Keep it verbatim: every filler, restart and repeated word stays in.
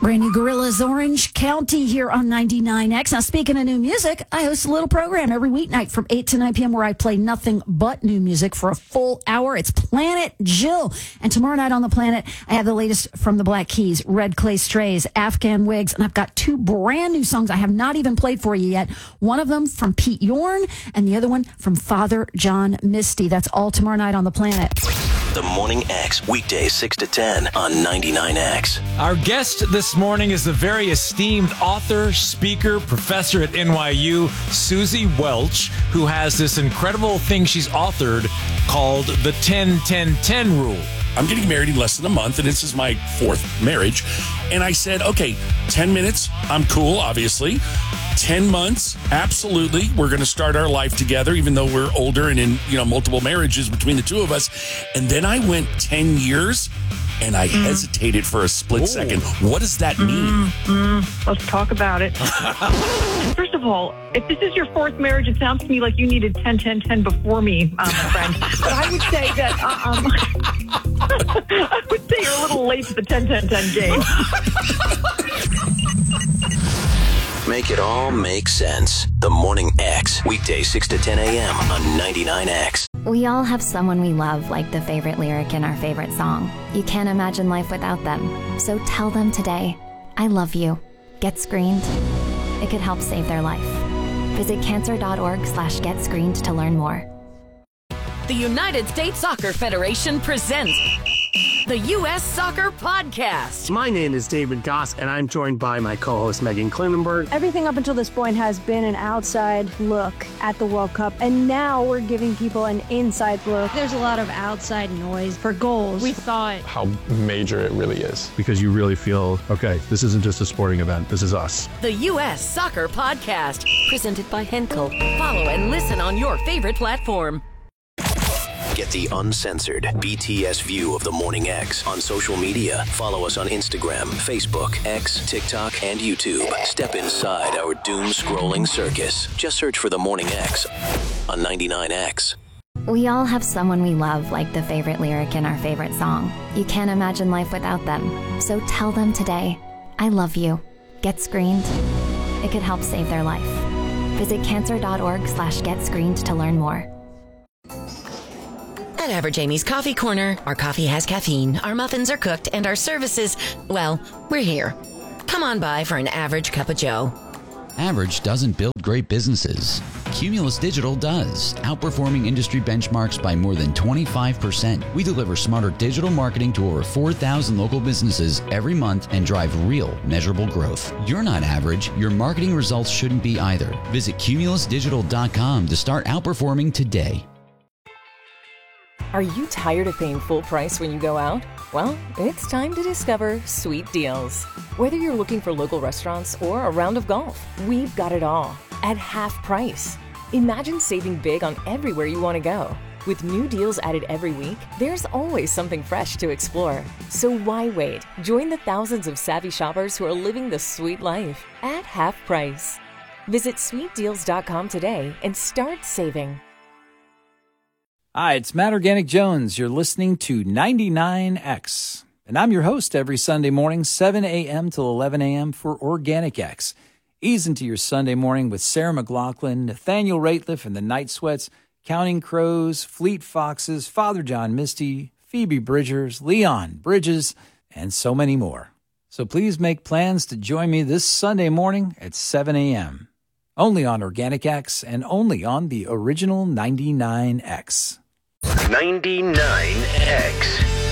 Brand new Gorillaz, Orange County here on ninety-nine X. Now, speaking of new music, I host a little program every weeknight from eight to nine p.m. where I play nothing but new music for a full hour. It's Planet Jill. And tomorrow night on the Planet, I have the latest from the Black Keys, Red Clay Strays, Afghan Wigs, and I've got two brand new songs I have not even played for you yet. One of them from Pete Yorn and the other one from Father John Misty. That's all tomorrow night on the Planet. The Morning X, weekdays six to ten on ninety-nine X. Our guest this morning is the very esteemed author, speaker, professor at N Y U, Susie Welch, who has this incredible thing she's authored called the ten ten ten rule. I'm getting married in less than a month, and this is my fourth marriage. And I said, okay, ten minutes, I'm cool, obviously. ten months, absolutely. We're going to start our life together, even though we're older and in, you know, multiple marriages between the two of us. And then I went ten years, and I mm. hesitated for a split Ooh. second. What does that mean? Mm, mm. Let's talk about it. First of all, if this is your fourth marriage, it sounds to me like you needed ten ten ten before me, um, my friend. But I would say that... Uh, um, I would say you're a little late to the ten ten ten game. Make it all make sense. The Morning X, weekdays six to ten a.m. on ninety-nine X. We all have someone we love, like the favorite lyric in our favorite song. You can't imagine life without them. So tell them today, I love you. Get screened. It could help save their life. Visit cancer.org slash get screened to learn more. The United States Soccer Federation presents the U S Soccer Podcast. My name is David Goss, and I'm joined by my co-host Megan Klinenberg. Everything up until this point has been an outside look at the World Cup, and now we're giving people an inside look. There's a lot of outside noise for goals. We thought how major it really is. Because you really feel, okay, this isn't just a sporting event, this is us. The U S Soccer Podcast, presented by Henkel. Follow and listen on your favorite platform. Get the uncensored B T S view of the Morning X on social media. Follow us on Instagram, Facebook, X, TikTok, and YouTube. Step inside our doom-scrolling circus. Just search for the Morning X on ninety-nine X. We all have someone we love, like the favorite lyric in our favorite song. You can't imagine life without them. So tell them today, I love you. Get screened. It could help save their life. Visit cancer.org slash get screened to learn more. At Average Amy's Coffee Corner, our coffee has caffeine, our muffins are cooked, and our services, well, we're here. Come on by for an average cup of joe. Average doesn't build great businesses. Cumulus Digital does, outperforming industry benchmarks by more than twenty-five percent. We deliver smarter digital marketing to over four thousand local businesses every month and drive real, measurable growth. You're not average. Your marketing results shouldn't be either. Visit cumulus digital dot com to start outperforming today. Are you tired of paying full price when you go out? Well, it's time to discover Sweet Deals. Whether you're looking for local restaurants or a round of golf, we've got it all at half price. Imagine saving big on everywhere you want to go. With new deals added every week, there's always something fresh to explore. So why wait? Join the thousands of savvy shoppers who are living the sweet life at half price. Visit sweet deals dot com today and start saving. Hi, it's Matt Organic Jones. You're listening to ninety-nine X. And I'm your host every Sunday morning, seven a.m. till eleven a.m. for Organic X. Ease into your Sunday morning with Sarah McLaughlin, Nathaniel Rateliff and the Night Sweats, Counting Crows, Fleet Foxes, Father John Misty, Phoebe Bridgers, Leon Bridges, and so many more. So please make plans to join me this Sunday morning at seven a.m. Only on Organic X and only on the original ninety-nine X. ninety-nine X.